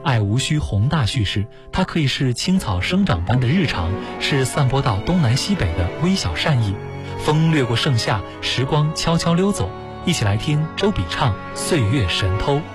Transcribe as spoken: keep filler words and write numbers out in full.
爱无需宏大叙事，它可以是青草生长般的日常，是散播到东南西北的微小善意。风掠过盛夏，时光悄悄溜走，一起来听周笔畅《岁月神偷》。